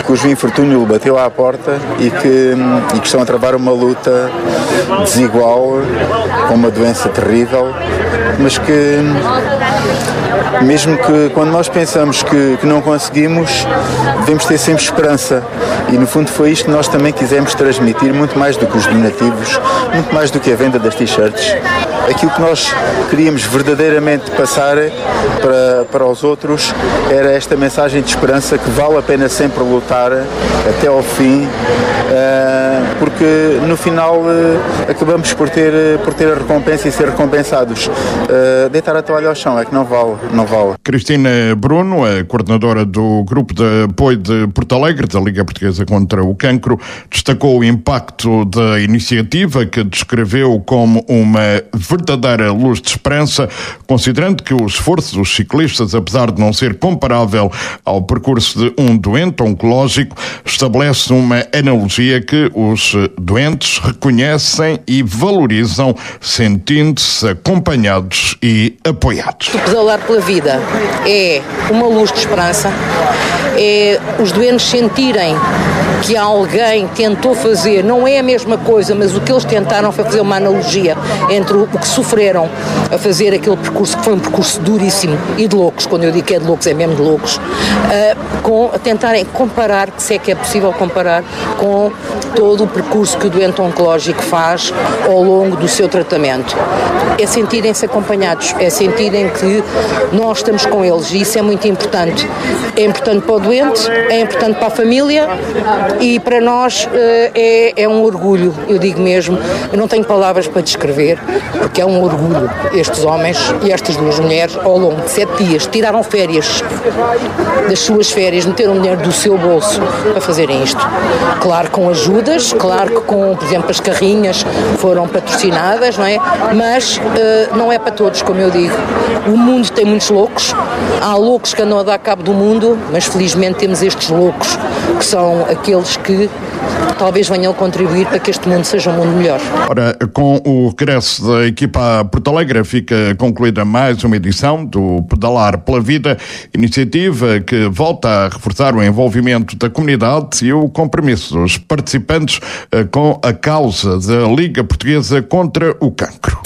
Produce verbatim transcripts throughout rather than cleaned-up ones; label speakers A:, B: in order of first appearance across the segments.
A: cujo infortúnio lhe bateu à porta e que, e que estão a travar uma luta desigual com uma doença terrível, mas que mesmo que quando nós pensamos que, que não conseguimos, devemos ter sempre esperança, e no fundo foi isto que nós também quisemos transmitir, muito mais do que os donativos, muito mais do que a venda das t-shirts. Aquilo que nós queríamos verdadeiramente passar para, para os outros era esta mensagem de esperança, que vale a pena sempre lutar até ao fim, porque no final acabamos por ter, por ter a recompensa e ser recompensados. Deitar a toalha ao chão é que não vale, não vale.
B: Cristina Bruno, a coordenadora do Grupo de Apoio de Porto Alegre, da Liga Portuguesa contra o Cancro, destacou o impacto da iniciativa, que descreveu como uma verdadeira luz de esperança, considerando que o esforço dos ciclistas, apesar de não ser comparável ao percurso de um doente oncológico, estabelece uma analogia que os doentes reconhecem e valorizam, sentindo-se acompanhados e apoiados.
C: O pedalar pela vida é uma luz de esperança, é os doentes sentirem que alguém tentou fazer, não é a mesma coisa, mas o que eles tentaram foi fazer uma analogia entre o que sofreram a fazer aquele percurso, que foi um percurso duríssimo e de loucos, quando eu digo que é de loucos, é mesmo de loucos, uh, com, a tentarem comparar, que se é que é possível comparar, com todo o percurso que o doente oncológico faz ao longo do seu tratamento. É sentirem-se acompanhados, é sentirem que nós estamos com eles, e isso é muito importante. É importante para o doente, é importante para a família, e para nós é, é um orgulho, eu digo mesmo, eu não tenho palavras para descrever, porque é um orgulho. Estes homens e estas duas mulheres, ao longo de sete dias, tiraram férias das suas férias, meteram dinheiro do seu bolso para fazerem isto. Claro, com ajudas, claro que com, por exemplo, as carrinhas foram patrocinadas, não é? Mas uh, não é para todos, como eu digo. O mundo tem muitos loucos, há loucos que andam a dar cabo do mundo, mas felizmente temos estes loucos, que são aqueles que talvez venham contribuir para que este mundo seja um mundo melhor.
B: Ora, com o regresso da equipa a Porto Alegre, fica concluída mais uma edição do Pedalar pela Vida, iniciativa que volta a reforçar o envolvimento da comunidade e o compromisso dos participantes com a causa da Liga Portuguesa contra o Cancro.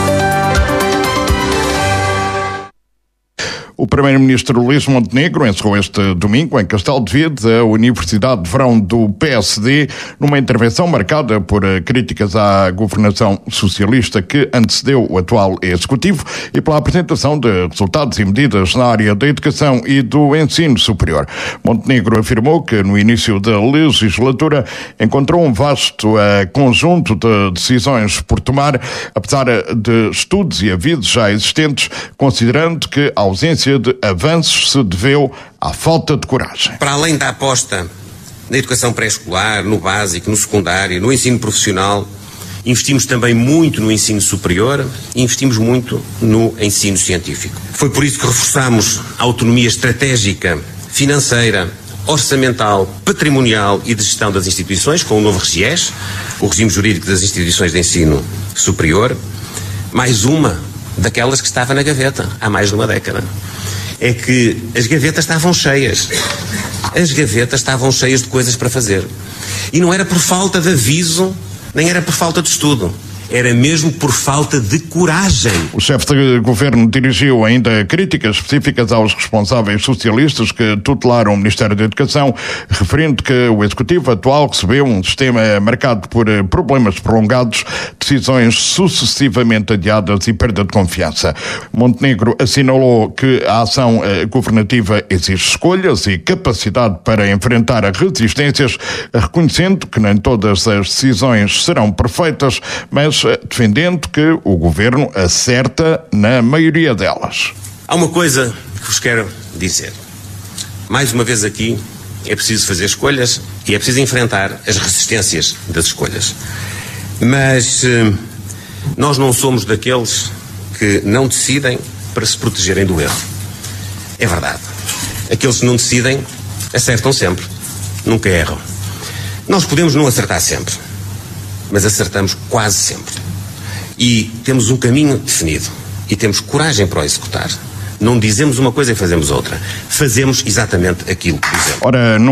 B: O primeiro-ministro Luís Montenegro encerrou este domingo, em Castelo de Vide, a Universidade de Verão do P S D, numa intervenção marcada por críticas à governação socialista que antecedeu o atual executivo e pela apresentação de resultados e medidas na área da educação e do ensino superior. Montenegro afirmou que, no início da legislatura, encontrou um vasto uh, conjunto de decisões por tomar, apesar de estudos e avisos já existentes, considerando que a ausência de avanços se deveu à falta de coragem.
D: Para além da aposta na educação pré-escolar, no básico, no secundário, no ensino profissional, investimos também muito no ensino superior e investimos muito no ensino científico. Foi por isso que reforçamos a autonomia estratégica, financeira, orçamental, patrimonial e de gestão das instituições, com o novo REGIES, o Regime Jurídico das Instituições de Ensino Superior, mais uma daquelas que estava na gaveta há mais de uma década. É que as gavetas estavam cheias. As gavetas estavam cheias de coisas para fazer. E não era por falta de aviso, nem era por falta de estudo. Era mesmo por falta de coragem.
B: O chefe de governo dirigiu ainda críticas específicas aos responsáveis socialistas que tutelaram o Ministério da Educação, referindo que o Executivo atual recebeu um sistema marcado por problemas prolongados, decisões sucessivamente adiadas e perda de confiança. Montenegro assinalou que a ação governativa exige escolhas e capacidade para enfrentar resistências, reconhecendo que nem todas as decisões serão perfeitas, mas defendendo que o governo acerta na maioria delas.
D: Há uma coisa que vos quero dizer. Mais uma vez aqui, é preciso fazer escolhas e é preciso enfrentar as resistências das escolhas. Mas eh, nós não somos daqueles que não decidem para se protegerem do erro. É verdade. Aqueles que não decidem acertam sempre. Nunca erram. Nós podemos não acertar sempre, mas acertamos quase sempre. E temos um caminho definido. E temos coragem para o executar. Não dizemos uma coisa e fazemos outra. Fazemos exatamente aquilo que dizemos.
B: Ora, não